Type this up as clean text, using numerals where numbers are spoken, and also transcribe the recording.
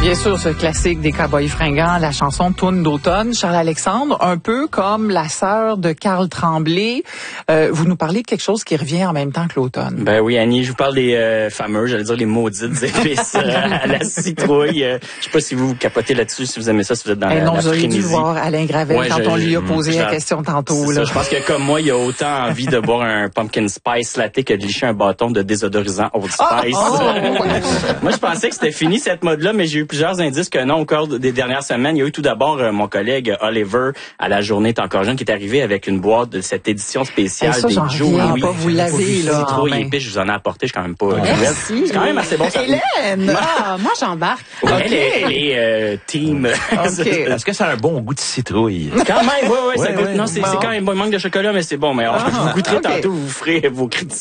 Bien sûr, ce classique des Cowboys fringants, la chanson Toune d'automne. Charles-Alexandre, un peu comme la sœur de Carl Tremblay, vous nous parlez de quelque chose qui revient en même temps que l'automne. Ben oui, Annie, je vous parle des fameux, j'allais dire les maudites épices à la citrouille. Je sais pas si vous capotez là-dessus, si vous aimez ça, si vous êtes dans la non, vous auriez frénésie. dû voir Alain Gravel quand on lui a posé la question tantôt. Là. Ça, je pense que comme moi, il a autant envie de boire un pumpkin spice latte que de licher un bâton de désodorisant Old Spice. Moi, je pensais que c'était fini cette mode-là, mais j'ai eu plusieurs indices que non au cours des dernières semaines. Il y a eu tout d'abord mon collègue Oliver à la Journée est encore jeune qui est arrivé avec une boîte de cette édition spéciale ça, des Joe Louis. Pas vous l'avez là. Citrouille épice, je vous en ai apporté, je suis quand même pas. Merci. C'est quand même assez bon. Ça. Hélène! Moi j'embarque. Elle est team. Okay. Est-ce que ça a un bon goût de citrouille? Quand même, ouais, ça goûte. Ouais. Non, c'est quand même bon. Il manque de chocolat, mais c'est bon. Mais alors, vous goûterez tantôt, vous ferez vos critiques.